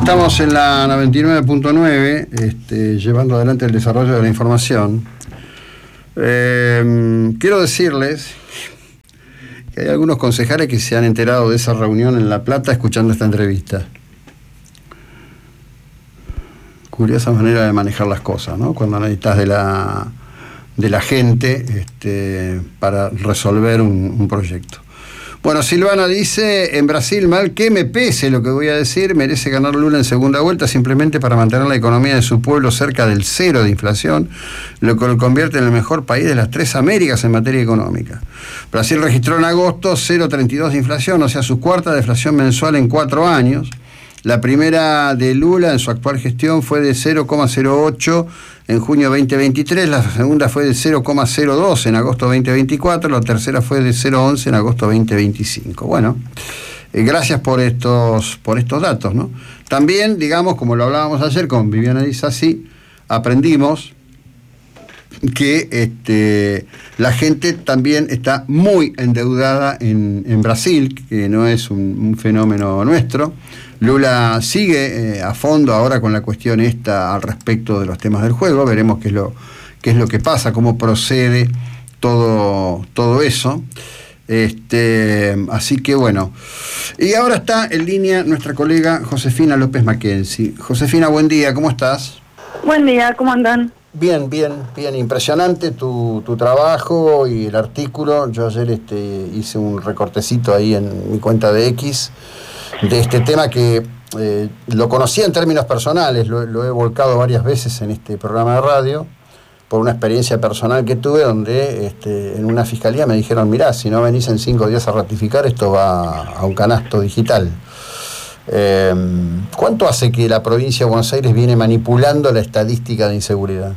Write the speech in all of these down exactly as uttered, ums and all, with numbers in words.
Estamos en la noventa y nueve punto nueve, este, llevando adelante el desarrollo de la información. Eh, quiero decirles que hay algunos concejales que se han enterado de esa reunión en La Plata escuchando esta entrevista. Curiosa manera de manejar las cosas, ¿no? Cuando necesitas de la, de la gente este, para resolver un, un proyecto. Bueno, Silvana dice, en Brasil, mal que me pese lo que voy a decir, merece ganar Lula en segunda vuelta simplemente para mantener la economía de su pueblo cerca del cero de inflación, lo que lo convierte en el mejor país de las tres Américas en materia económica. Brasil registró en agosto cero coma treinta y dos de inflación, o sea, su cuarta deflación mensual en cuatro años. La primera de Lula en su actual gestión fue de cero coma cero ocho en junio de veinte veintitrés, la segunda fue de cero coma cero dos en agosto de veinte veinticuatro, la tercera fue de cero coma once en agosto de veinte veinticinco. Bueno, eh, gracias por estos, por estos datos, ¿no? También, digamos, como lo hablábamos ayer con Viviana Disasi, aprendimos que este, la gente también está muy endeudada en, en Brasil, que no es un, un fenómeno nuestro. Lula sigue eh, a fondo ahora con la cuestión esta al respecto de los temas del juego. Veremos qué es lo, qué es lo que pasa, cómo procede todo, todo eso. Este, así que bueno. Y ahora está en línea nuestra colega Josefina López Mackenzie. Josefina, buen día, ¿cómo estás? Buen día, ¿cómo andan? Bien, bien, bien, impresionante tu, tu trabajo y el artículo. Yo ayer este, hice un recortecito ahí en mi cuenta de X de este tema que eh, lo conocía en términos personales, lo, lo he volcado varias veces en este programa de radio, por una experiencia personal que tuve donde este, en una fiscalía me dijeron, mirá, si no venís en cinco días a ratificar, esto va a un canasto digital. Eh, ¿Cuánto hace que la provincia de Buenos Aires viene manipulando la estadística de inseguridad?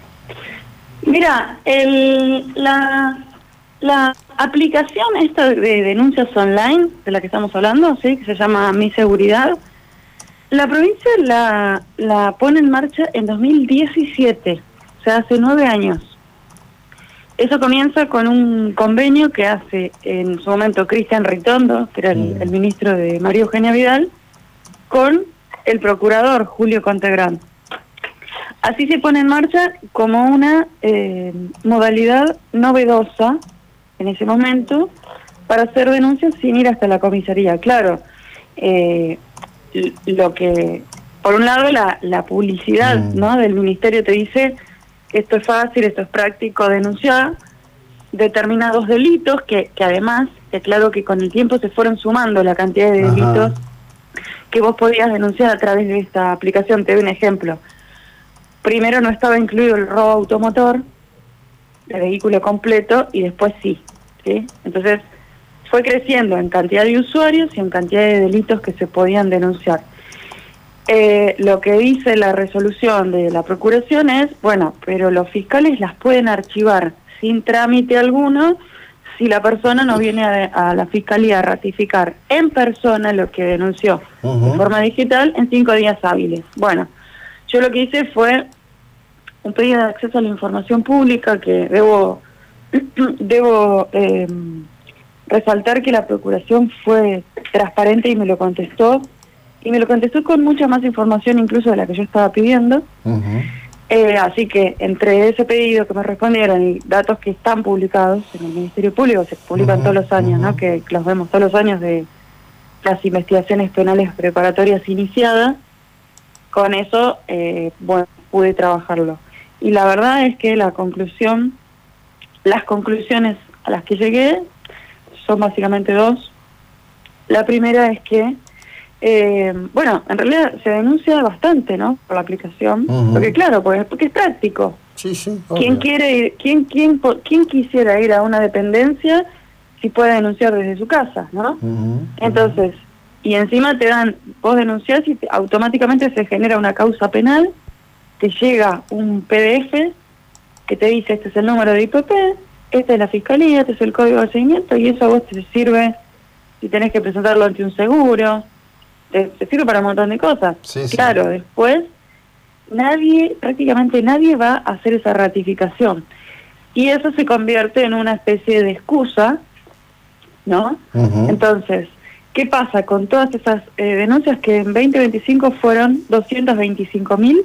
Mira, el, la, la aplicación esta de denuncias online, de la que estamos hablando, ¿sí?, que se llama Mi Seguridad, la provincia la, la pone en marcha en dos mil diecisiete, o sea, hace nueve años. Eso comienza con un convenio que hace en su momento Cristian Ritondo, que era el, el ministro de María Eugenia Vidal, con el procurador Julio Contegrán. Así se pone en marcha como una eh, modalidad novedosa en ese momento para hacer denuncias sin ir hasta la comisaría. Claro, eh, lo que, por un lado, la, la publicidad, mm. ¿no?, del ministerio te dice que esto es fácil, esto es práctico, denunciar determinados delitos, que, que además, que claro que con el tiempo se fueron sumando la cantidad de delitos Ajá. que vos podías denunciar a través de esta aplicación. Te doy un ejemplo. Primero no estaba incluido el robo automotor, el vehículo completo, y después sí, ¿sí? Entonces fue creciendo en cantidad de usuarios y en cantidad de delitos que se podían denunciar. Eh, lo que dice la resolución de la Procuración es, bueno, pero los fiscales las pueden archivar sin trámite alguno si la persona no viene a, a la fiscalía a ratificar en persona lo que denunció uh-huh. de forma digital en cinco días hábiles. Bueno, yo lo que hice fue un pedido de acceso a la información pública que debo, debo eh, resaltar que la Procuración fue transparente y me lo contestó. Y me lo contestó con mucha más información incluso de la que yo estaba pidiendo. Uh-huh. Eh, así que entre ese pedido que me respondieron y datos que están publicados en el Ministerio Público, se publican uh-huh. todos los años, uh-huh. ¿no?, que los vemos todos los años de las investigaciones penales preparatorias iniciadas, con eso, eh, bueno, pude trabajarlo. Y la verdad es que la conclusión, las conclusiones a las que llegué son básicamente dos. La primera es que Eh, bueno, en realidad se denuncia bastante, ¿no?, por la aplicación, uh-huh. porque claro, pues, porque es práctico. Sí, sí, ¿Quién quiere ir, quién, quién, quién quisiera ir a una dependencia si puede denunciar desde su casa, ¿no? Uh-huh. Entonces, y encima te dan, vos denunciás y te, automáticamente se genera una causa penal, te llega un P D F que te dice este es el número de I P P, esta es la fiscalía, este es el código de seguimiento, y eso a vos te sirve si tenés que presentarlo ante un seguro. Te sirve para un montón de cosas. Sí, sí. Claro, después nadie, prácticamente nadie va a hacer esa ratificación. Y eso se convierte en una especie de excusa, ¿no? Uh-huh. Entonces, ¿qué pasa con todas esas eh, denuncias que en veinte veinticinco fueron doscientos veinticinco mil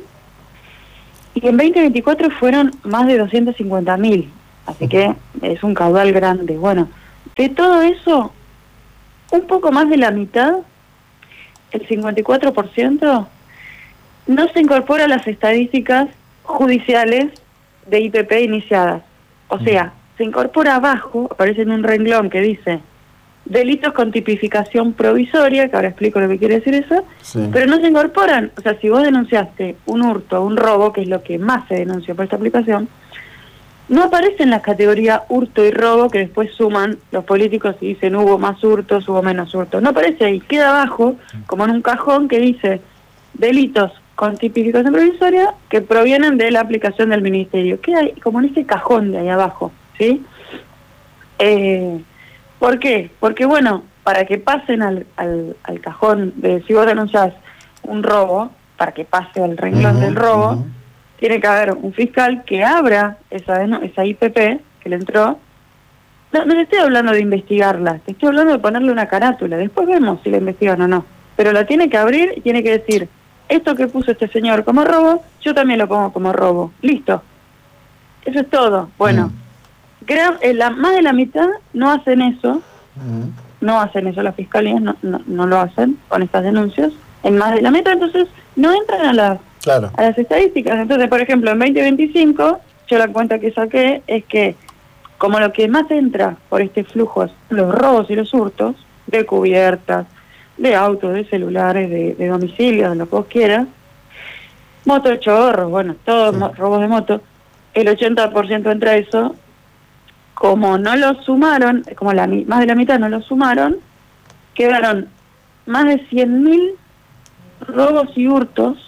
y en veinte veinticuatro fueron más de doscientos cincuenta mil? Así que es un caudal grande. Bueno, de todo eso, un poco más de la mitad, el cincuenta y cuatro por ciento, no se incorpora a las estadísticas judiciales de I P P iniciadas. O sea, se incorpora abajo, aparece en un renglón que dice delitos con tipificación provisoria, que ahora explico lo que quiere decir eso, sí. Pero no se incorporan. O sea, si vos denunciaste un hurto, un robo, que es lo que más se denuncia por esta aplicación, no aparece en la categoría hurto y robo, que después suman los políticos y dicen hubo más hurtos, hubo menos hurtos. No aparece ahí, queda abajo, como en un cajón que dice delitos con tipificación provisoria que provienen de la aplicación del ministerio. Queda ahí, como en ese cajón de ahí abajo, ¿sí? Eh, ¿Por qué? Porque, bueno, para que pasen al, al, al cajón de si vos denunciás un robo, para que pase al renglón uh-huh, del robo, uh-huh. tiene que haber un fiscal que abra esa, esa I P P que le entró. No, no te estoy hablando de investigarla, te estoy hablando de ponerle una carátula. Después vemos si la investigan o no. Pero la tiene que abrir y tiene que decir, esto que puso este señor como robo, yo también lo pongo como robo. Listo. Eso es todo. Bueno, mm. creo que la, más de la mitad no hacen eso. Mm. No hacen eso las fiscalías, no, no, no lo hacen con estas denuncias. En más de la mitad, entonces, no entran a las, claro. a las estadísticas. Entonces, por ejemplo, en veinte veinticinco, yo la cuenta que saqué es que, como lo que más entra por este flujo es los robos y los hurtos, de cubiertas, de autos, de celulares, de, de domicilios, de lo que vos quieras, moto de chorro, bueno, todos sí. robos de moto, el ochenta por ciento entra eso, como no lo sumaron, como la más de la mitad no lo sumaron, quedaron más de cien mil robos y hurtos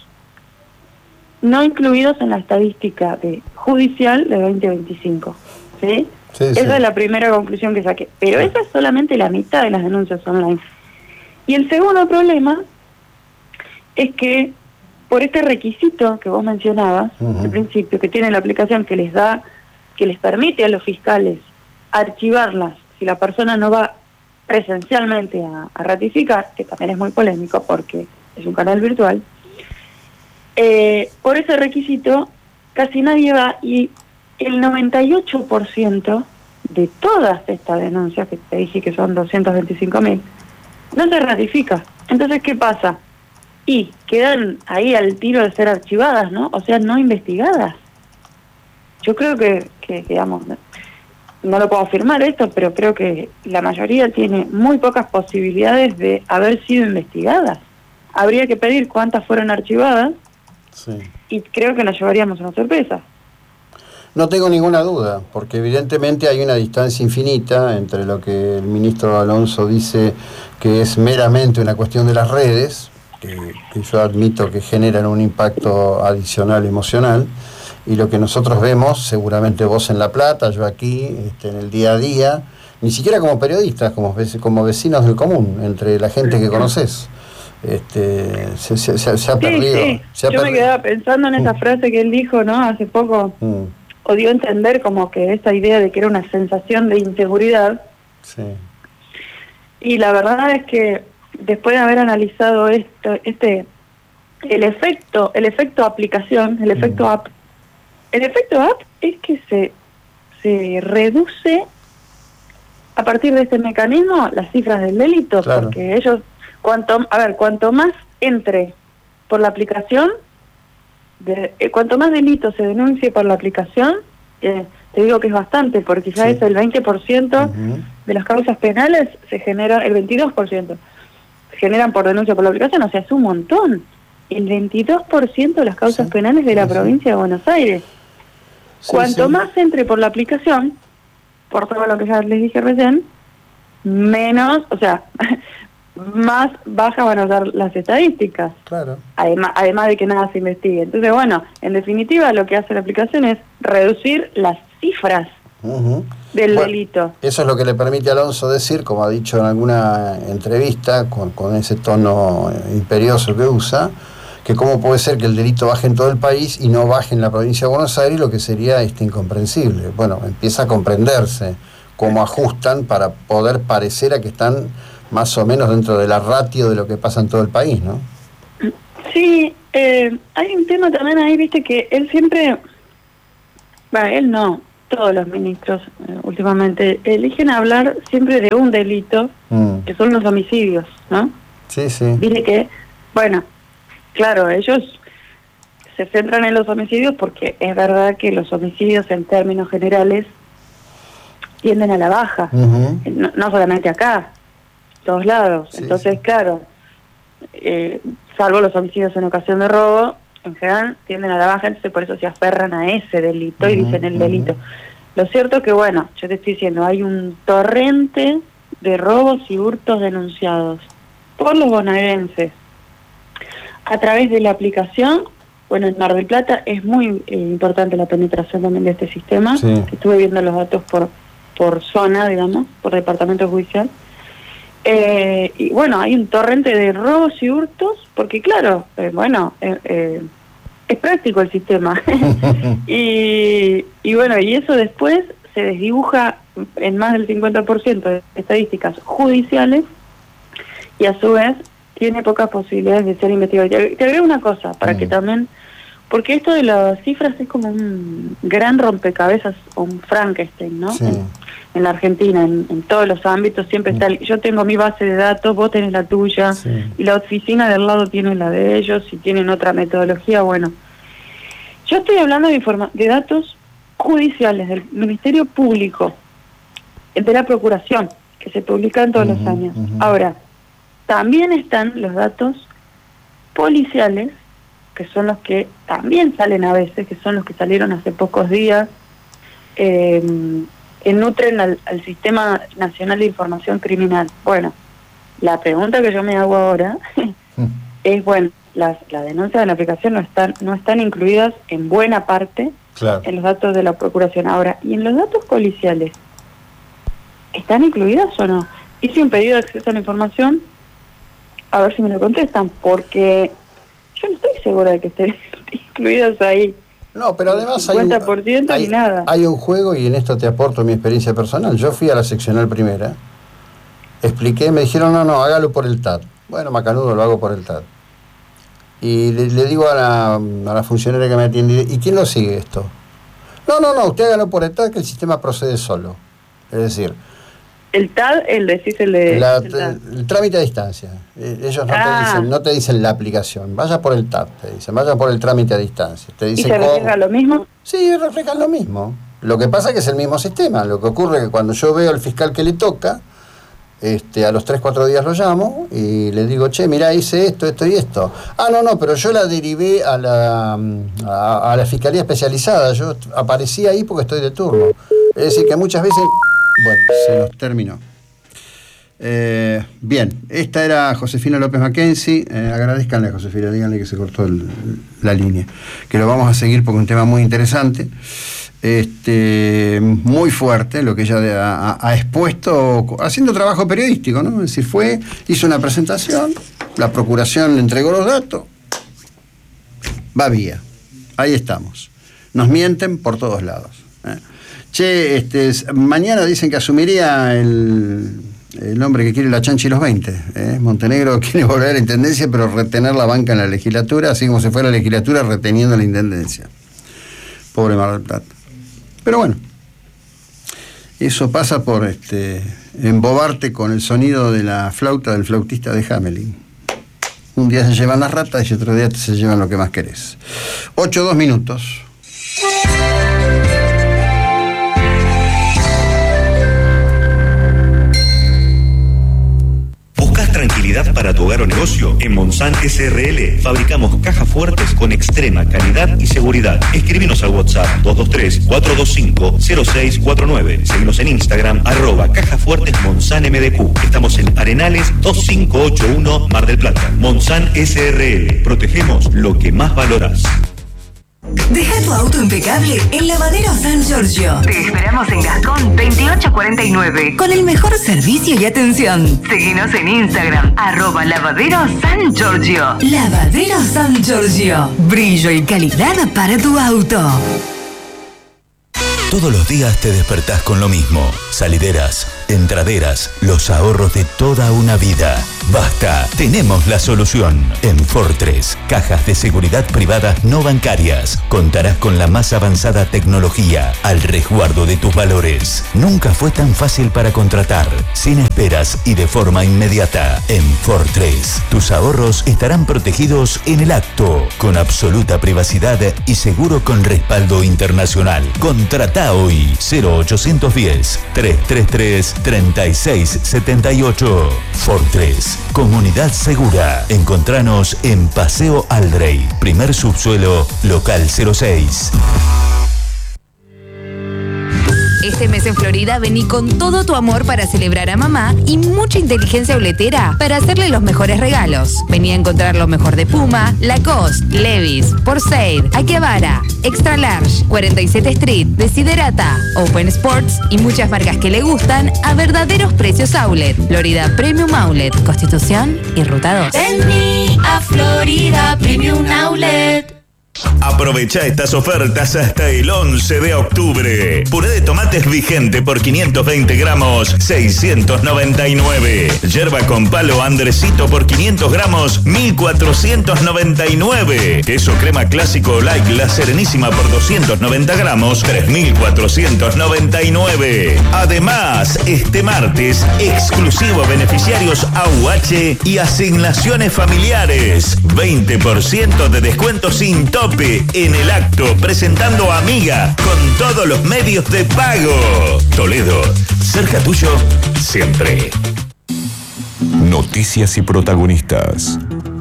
no incluidos en la estadística de judicial de veinte veinticinco, ¿sí? Sí, esa sí. es la primera conclusión que saqué, pero sí. esa es solamente la mitad de las denuncias online. Y el segundo problema es que por este requisito que vos mencionabas uh-huh. al principio, que tiene la aplicación que les da, que les permite a los fiscales archivarlas si la persona no va presencialmente a, a ratificar, que también es muy polémico porque es un canal virtual, eh, por ese requisito casi nadie va y el noventa y ocho por ciento de todas estas denuncias, que te dije que son doscientos veinticinco mil, no se ratifica. Entonces, ¿qué pasa? Y quedan ahí al tiro de ser archivadas, ¿no? O sea, no investigadas. Yo creo que, que digamos, no lo puedo afirmar esto, pero creo que la mayoría tiene muy pocas posibilidades de haber sido investigadas. Habría que pedir cuántas fueron archivadas sí. y creo que nos llevaríamos una sorpresa. No tengo ninguna duda, porque evidentemente hay una distancia infinita entre lo que el ministro Alonso dice que es meramente una cuestión de las redes, que, que yo admito que generan un impacto adicional emocional, y lo que nosotros vemos, seguramente vos en La Plata, yo aquí, este, en el día a día, ni siquiera como periodistas, como, como vecinos del común, entre la gente que conoces. Este, se, se, se, se ha sí, perdido. Sí. Se ha yo perdido. me quedaba pensando en esa frase que él dijo, ¿no? Hace poco. Mm. O dio a entender como que esta idea de que era una sensación de inseguridad. Sí. Y la verdad es que después de haber analizado esto, este, el efecto, el efecto aplicación, el efecto mm. app, el efecto app es que se, se reduce a partir de este mecanismo las cifras del delito, claro. porque ellos, cuanto, a ver, cuanto más entre por la aplicación, De, eh, cuanto más delito se denuncie por la aplicación, eh, te digo que es bastante, porque ya sí. es el veinte por ciento uh-huh. de las causas penales se genera, el veintidós por ciento se generan por denuncia por la aplicación, o sea, es un montón. El veintidós por ciento de las causas sí. penales de la sí, provincia sí. de Buenos Aires. Sí, cuanto sí. más entre por la aplicación, por todo lo que ya les dije recién, menos, o sea... más bajas van a ser las estadísticas. Claro. Además, además de que nada se investigue. Entonces, bueno, en definitiva lo que hace la aplicación es reducir las cifras uh-huh. del bueno, delito. Eso es lo que le permite a Alonso decir, como ha dicho en alguna entrevista, con, con ese tono imperioso que usa, que cómo puede ser que el delito baje en todo el país y no baje en la provincia de Buenos Aires, lo que sería este incomprensible. Bueno, empieza a comprenderse cómo ajustan para poder parecer a que están más o menos dentro de la ratio de lo que pasa en todo el país, ¿no? Sí, eh, hay un tema también ahí, viste, que él siempre, va, él no, todos los ministros eh, últimamente eligen hablar siempre de un delito, mm. que son los homicidios, ¿no? Sí, sí. Viste que, bueno, claro, ellos se centran en los homicidios porque es verdad que los homicidios en términos generales tienden a la baja, uh-huh. no, no solamente acá, todos lados. Sí, entonces, sí. claro, eh, salvo los homicidios en ocasión de robo, en general tienden a la baja, entonces por eso se aferran a ese delito uh-huh, y dicen el uh-huh. delito. Lo cierto es que, bueno, yo te estoy diciendo, hay un torrente de robos y hurtos denunciados por los bonaerenses a través de la aplicación. Bueno, en Mar del Plata es muy eh, importante la penetración también de este sistema. Sí. Estuve viendo los datos por por zona, digamos, por departamento judicial. Eh, y bueno, hay un torrente de robos y hurtos, porque claro, eh, bueno, eh, eh, es práctico el sistema. y, y bueno, y eso después se desdibuja en más del cincuenta por ciento de estadísticas judiciales y a su vez tiene pocas posibilidades de ser investigado. Te, te agrego una cosa, para mm. que también... Porque esto de las cifras es como un gran rompecabezas, o un Frankenstein, ¿no? Sí. En, en la Argentina, en, en todos los ámbitos, siempre está... El, yo tengo mi base de datos, vos tenés la tuya, sí. y la oficina del lado tiene la de ellos, y tienen otra metodología, bueno. Yo estoy hablando de, informa de datos judiciales, del Ministerio Público, de la Procuración, que se publican todos uh-huh, los años. Uh-huh. Ahora, también están los datos policiales, que son los que también salen a veces, que son los que salieron hace pocos días, eh, que nutren al, al Sistema Nacional de Información Criminal. Bueno, la pregunta que yo me hago ahora es, bueno, las, las denuncias de la aplicación no están, no están incluidas en buena parte claro. en los datos de la Procuración. Ahora, ¿y en los datos policiales? ¿Están incluidas o no? Hice un pedido de acceso a la información, a ver si me lo contestan, porque... Yo no estoy segura de que estén incluidos ahí. No, pero además cincuenta por ciento hay, hay, nada. hay un juego, y en esto te aporto mi experiencia personal. Yo fui a la seccional primera, expliqué, me dijeron, no, no, hágalo por el T A D. Bueno, macanudo, lo hago por el T A D. Y le, le digo a la, a la funcionaria que me atiende, ¿y quién lo sigue esto? No, no, no, usted hágalo por el T A D, que el sistema procede solo. Es decir... El T A D, el decís el de... La, el, el trámite a distancia. Ellos no, ah. te dicen, no te dicen la aplicación. Vaya por el T A D, te dicen. Vaya por el trámite a distancia. Te dicen ¿Y se refleja lo mismo? Sí, reflejan lo mismo. Lo que pasa es que es el mismo sistema. Lo que ocurre es que cuando yo veo al fiscal que le toca, este, a los tres, cuatro días lo llamo y le digo, che, mirá, hice esto, esto y esto. Ah, no, no, pero yo la derivé a la, a, a la fiscalía especializada. Yo aparecí ahí porque estoy de turno. Es decir, que muchas veces... Bueno, se nos terminó. Eh, bien, esta era Josefina López Mackenzie. Eh, agradezcanle a Josefina, díganle que se cortó el, la línea. Que lo vamos a seguir porque es un tema muy interesante. Este, muy fuerte, lo que ella ha, ha expuesto, haciendo trabajo periodístico, ¿no? Es decir, fue, hizo una presentación, la Procuración le entregó los datos, va vía. Ahí estamos. Nos mienten por todos lados. ¿eh? Che, este, mañana dicen que asumiría el, el hombre que quiere la chancha y los veinte. ¿eh? Montenegro quiere volver a la intendencia, pero retener la banca en la legislatura, así como si fuera la legislatura reteniendo la intendencia. Pobre Mar del Plata. Pero bueno, eso pasa por este, embobarte con el sonido de la flauta del flautista de Hamelin. Un día se llevan las ratas y otro día se llevan lo que más querés. Ocho, dos minutos. Tranquilidad para tu hogar o negocio. En Monsan S R L fabricamos cajas fuertes con extrema calidad y seguridad. Escríbenos al WhatsApp dos dos tres, cuatro dos cinco, cero seis cuatro nueve. Seguinos en Instagram, arroba Cajas Fuertes Monsan M D Q. Estamos en Arenales dos cinco ocho uno, Mar del Plata. Monsan S R L. Protegemos lo que más valoras. Deja tu auto impecable en Lavadero San Giorgio. Te esperamos en Gascón veintiocho cuarenta y nueve con el mejor servicio y atención. Seguinos en Instagram, arroba Lavadero San Giorgio. Lavadero San Giorgio. Brillo y calidad para tu auto. Todos los días te despertás con lo mismo. Salideras, entraderas, los ahorros de toda una vida. Basta, tenemos la solución. En Fortress, cajas de seguridad privadas no bancarias. Contarás con la más avanzada tecnología al resguardo de tus valores. Nunca fue tan fácil para contratar, sin esperas y de forma inmediata. En Fortress, tus ahorros estarán protegidos en el acto, con absoluta privacidad y seguro con respaldo internacional. Contrata hoy cero ochocientos diez, trescientos treinta y tres, treinta y seis setenta y ocho. Fortress, comunidad segura. Encontranos en Paseo Aldrey, primer subsuelo, local cero seis. Este mes en Florida vení con todo tu amor para celebrar a mamá y mucha inteligencia boletera para hacerle los mejores regalos. Vení a encontrar lo mejor de Puma, Lacoste, Levi's, Porsaid, Akihabara, Extra Large, cuarenta y siete Street, Desiderata, Open Sports y muchas marcas que le gustan a verdaderos precios outlet. Florida Premium Outlet, Constitución y Ruta dos. Vení a Florida Premium Outlet. Aprovecha estas ofertas hasta el once de octubre. Puré de tomates vigente por quinientos veinte gramos, seiscientos noventa y nueve. Yerba con palo Andresito por quinientos gramos, mil cuatrocientos noventa y nueve. Queso crema clásico light La Serenísima por doscientos noventa gramos, tres mil cuatrocientos noventa y nueve. Además, este martes, exclusivo beneficiarios A U H y asignaciones familiares. veinte por ciento de descuento sin tope en el acto, presentando a Amiga con todos los medios de pago. Toledo, cerca tuyo, siempre. Noticias y protagonistas.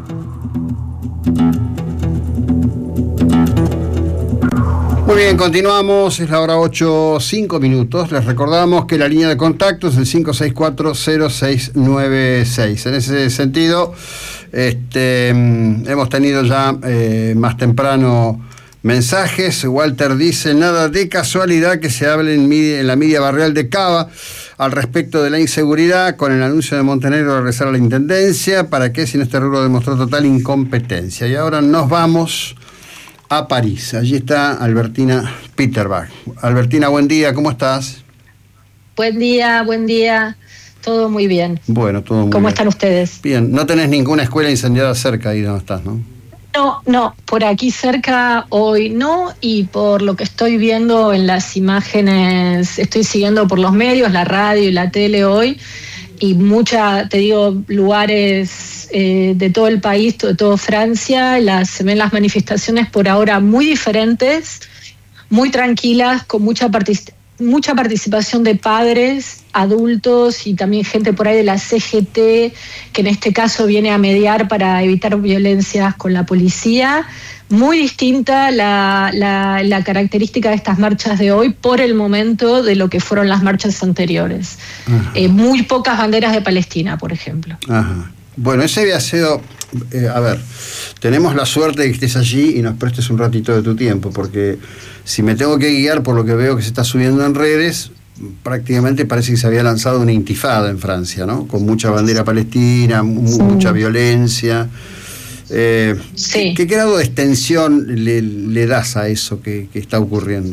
Muy bien, continuamos, es la hora ocho, cinco minutos. Les recordamos que la línea de contacto es el cinco seis cuatro, cero seis nueve seis. En ese sentido, este, hemos tenido ya eh, más temprano mensajes. Walter dice: nada de casualidad que se hable en, en la media barrial de Cava al respecto de la inseguridad, con el anuncio de Montenegro de regresar a la intendencia. ¿Para qué, si en este rubro demostró total incompetencia? Y ahora nos vamos a París. Allí está Albertina Peterbach. Albertina, buen día, ¿cómo estás? Buen día, buen día. Todo muy bien. Bueno, todo muy bien. ¿Cómo están ustedes? Bien, no tenés ninguna escuela incendiada cerca ahí donde estás, ¿no? No, no, por aquí cerca hoy no, y por lo que estoy viendo en las imágenes, estoy siguiendo por los medios, la radio y la tele hoy, y mucha, te digo, lugares eh, de todo el país, de toda Francia, las, se ven las manifestaciones por ahora muy diferentes, muy tranquilas, con mucha, partic- mucha participación de padres, adultos y también gente por ahí de la C G T, que en este caso viene a mediar para evitar violencias con la policía. Muy distinta la, la, la característica de estas marchas de hoy por el momento de lo que fueron las marchas anteriores. Eh, muy pocas banderas de Palestina, por ejemplo. Ajá. Bueno, ese había sido... Eh, a ver, tenemos la suerte de que estés allí y nos prestes un ratito de tu tiempo, porque si me tengo que guiar por lo que veo que se está subiendo en redes, prácticamente parece que se había lanzado una intifada en Francia, ¿no? Con mucha bandera palestina, mu- sí. mucha violencia. Eh, sí. ¿qué, ¿Qué grado de extensión le, le das a eso que, que está ocurriendo?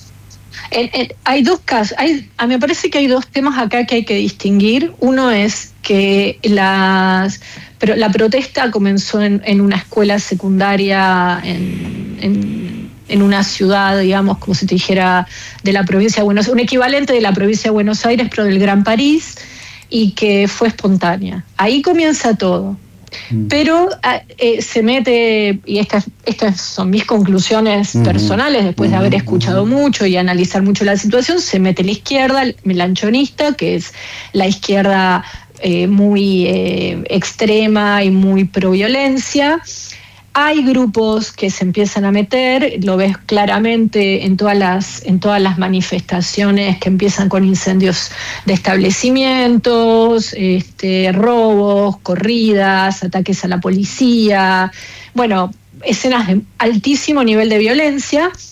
En, en, hay dos casos. Hay, a mí me parece que hay dos temas acá que hay que distinguir. Uno es que las, pero la protesta comenzó en, en una escuela secundaria en, en, en una ciudad, digamos, como si te dijera, de la provincia de Buenos Aires, un equivalente de la provincia de Buenos Aires, pero del Gran París, y que fue espontánea. Ahí comienza todo. Pero eh, se mete, y estas, estas son mis conclusiones uh-huh. personales, después de haber escuchado uh-huh. mucho y analizar mucho la situación, se mete la izquierda melanchonista, que es la izquierda eh, muy eh, extrema y muy pro violencia. Hay grupos que se empiezan a meter, lo ves claramente en todas las, en todas las manifestaciones que empiezan con incendios de establecimientos, este, robos, corridas, ataques a la policía, bueno, escenas de altísimo nivel de violencia,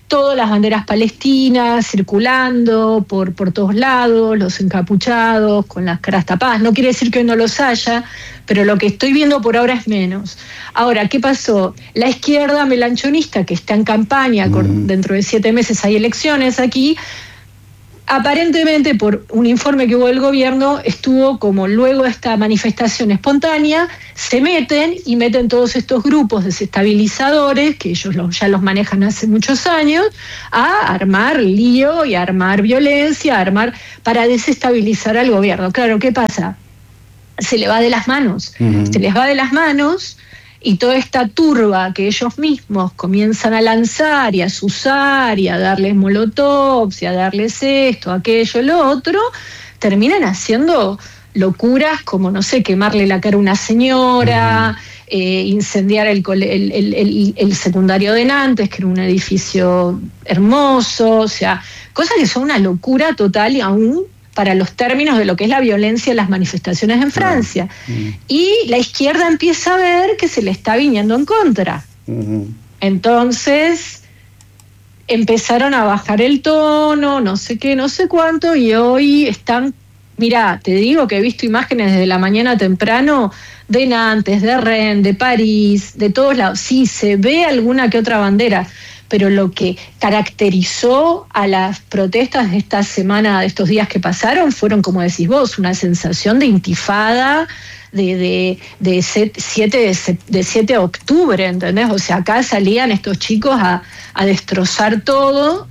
todas las banderas palestinas circulando por, por todos lados, los encapuchados, con las caras tapadas. No quiere decir que no los haya, pero lo que estoy viendo por ahora es menos. Ahora, ¿qué pasó? La izquierda melanchonista, que está en campaña, con, dentro de siete meses hay elecciones aquí, aparentemente por un informe que hubo del gobierno, estuvo como luego de esta manifestación espontánea, se meten y meten todos estos grupos desestabilizadores, que ellos los, ya los manejan hace muchos años, a armar lío y a armar violencia, a armar para desestabilizar al gobierno. Claro, ¿qué pasa? Se le va de las manos, uh-huh. se les va de las manos, y toda esta turba que ellos mismos comienzan a lanzar y a usar y a darles molotovs y a darles esto, aquello, lo otro, terminan haciendo locuras como, no sé, quemarle la cara a una señora, uh-huh. eh, incendiar el, el, el, el, el secundario de Nantes, que era un edificio hermoso, o sea, cosas que son una locura total y aún para los términos de lo que es la violencia en las manifestaciones en Francia. Uh-huh. Y la izquierda empieza a ver que se le está viniendo en contra. Uh-huh. Entonces empezaron a bajar el tono, no sé qué, no sé cuánto, y hoy están, mirá, te digo que he visto imágenes desde la mañana temprano de Nantes, de Rennes, de París, de todos lados. Sí, se ve alguna que otra bandera, pero lo que caracterizó a las protestas de esta semana, de estos días que pasaron, fueron, como decís vos, una sensación de intifada de, de, de, siete, de siete de octubre, ¿entendés? O sea, acá salían estos chicos a, a destrozar todo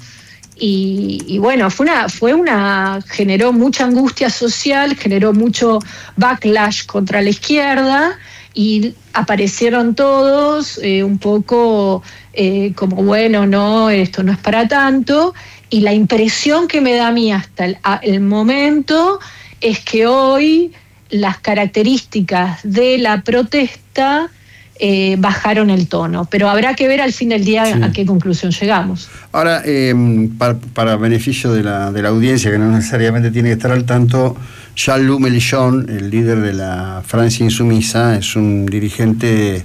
y, y bueno, fue una, fue una, generó mucha angustia social, generó mucho backlash contra la izquierda y aparecieron todos eh, un poco eh, como, bueno, no, esto no es para tanto, y la impresión que me da a mí hasta el, a, el momento es que hoy las características de la protesta eh, bajaron el tono, pero habrá que ver al fin del día sí. a qué conclusión llegamos. Ahora, eh, para, para beneficio de la, de la audiencia, que no necesariamente tiene que estar al tanto, Jean-Luc Mélenchon, el líder de la Francia Insumisa, es un dirigente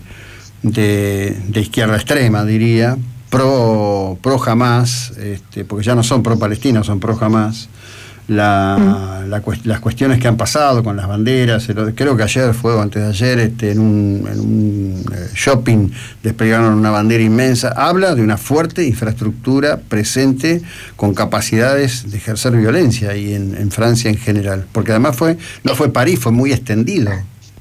de, de izquierda extrema, diría, pro, pro Hamas, este, porque ya no son pro palestinos, son pro Hamas. La, mm. la, las cuestiones que han pasado con las banderas, creo que ayer fue o antes de ayer, este, en un, en un shopping desplegaron una bandera inmensa. Habla de una fuerte infraestructura presente con capacidades de ejercer violencia y en, en Francia en general, porque además fue no fue París, fue muy extendido.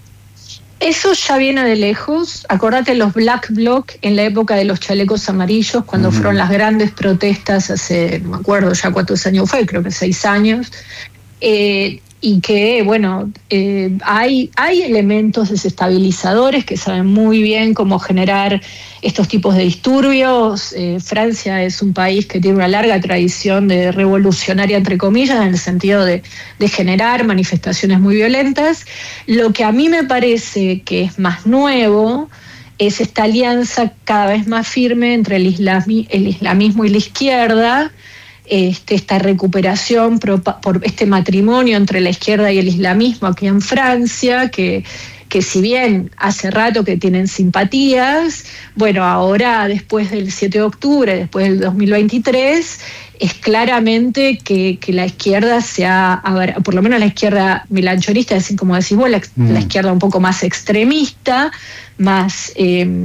Eso ya viene de lejos. Acordate los Black Bloc en la época de los chalecos amarillos, cuando uh-huh. fueron las grandes protestas hace, no me acuerdo ya cuántos años fue, creo que seis años, eh, y que, bueno, eh, hay, hay elementos desestabilizadores que saben muy bien cómo generar estos tipos de disturbios. Eh, Francia es un país que tiene una larga tradición de revolucionaria, entre comillas, en el sentido de, de generar manifestaciones muy violentas. Lo que a mí me parece que es más nuevo es esta alianza cada vez más firme entre el, islami, el islamismo y la izquierda, Este, esta recuperación por, por este matrimonio entre la izquierda y el islamismo aquí en Francia, que, que si bien hace rato que tienen simpatías, bueno, ahora después del siete de octubre, después del dos mil veintitrés, es claramente que, que la izquierda se ha, por lo menos la izquierda melanchonista, es decir, como decís vos, la, mm. la izquierda un poco más extremista, más, eh,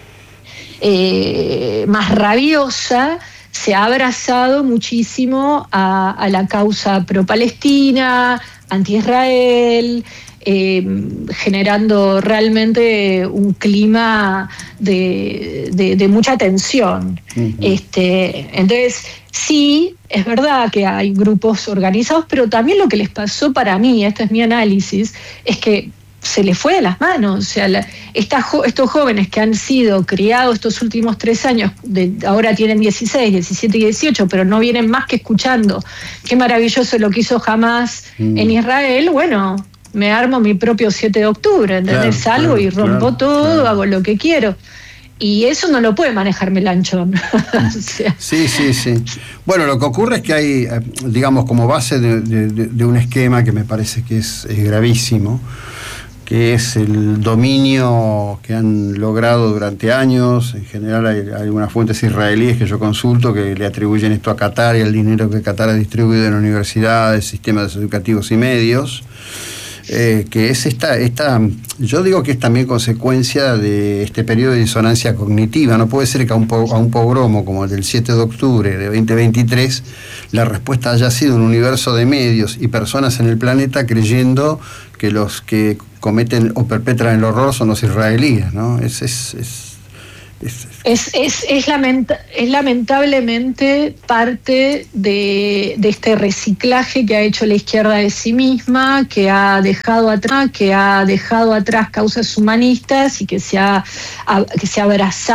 eh, más rabiosa, se ha abrazado muchísimo a, a la causa pro-palestina, anti-Israel, eh, generando realmente un clima de, de, de mucha tensión. Uh-huh. Este, entonces, sí, es verdad que hay grupos organizados, pero también lo que les pasó para mí, este es mi análisis, es que se les fue de las manos. O sea, la, estas, estos jóvenes que han sido criados estos últimos tres años, de, ahora tienen dieciséis, diecisiete y dieciocho, pero no vienen más que escuchando qué maravilloso lo que hizo Hamas mm. en Israel. Bueno, me armo mi propio siete de octubre, ¿entendés? Claro, Salgo claro, y rompo claro, todo, claro. hago lo que quiero. Y eso no lo puede manejar Mélenchon. O sea. Sí, sí, sí. Bueno, lo que ocurre es que hay, digamos, como base de, de, de un esquema que me parece que es, es gravísimo, que que es el dominio que han logrado durante años. En general hay, hay algunas fuentes israelíes que yo consulto que le atribuyen esto a Qatar y el dinero que Qatar ha distribuido en universidades, sistemas educativos y medios. Eh, que es esta, esta, yo digo que es también consecuencia de este periodo de disonancia cognitiva. No puede ser que a un, a un pogromo como el del siete de octubre de veinte veintitrés la respuesta haya sido un universo de medios y personas en el planeta creyendo que los que cometen o perpetran el horror son los israelíes, ¿no? Es, es, es Es, es, es, es, lamenta, es lamentablemente parte de, de este reciclaje que ha hecho la izquierda de sí misma, que ha dejado atrás, que ha dejado atrás causas humanistas y que se ha, que se ha abrazado